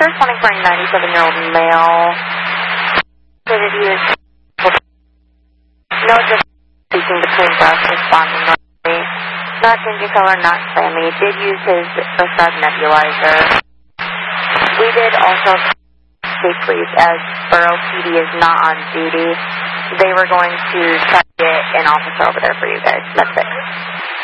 officer responding for a 97-year-old male. Stated he was no just speaking between breaths, responding normally. Not changing color, not clammy. Did use his prescribed nebulizer. We did also say please, as Borough PD is not on duty. They were going to try to get an officer over there for you guys. That's it.